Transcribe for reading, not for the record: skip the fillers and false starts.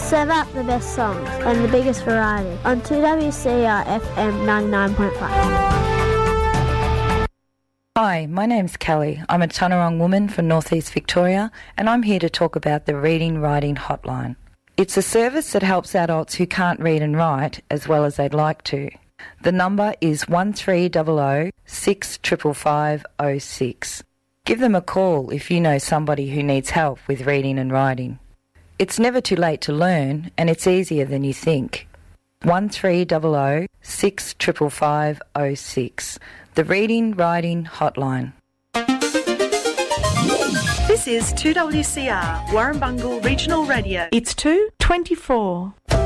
serve up the best songs and the biggest variety on 2WCR FM 99.5. Hi, my name's Kelly. I'm a Tunnerong woman from North East Victoria, and I'm here to talk about the Reading Writing Hotline. It's a service that helps adults who can't read and write as well as they'd like to. The number is 1300 655 06. Give them a call if you know somebody who needs help with reading and writing. It's never too late to learn, and it's easier than you think. 1300 655 06. The Reading Writing Hotline. This is 2WCR, Warrumbungle Regional Radio. It's 2:24.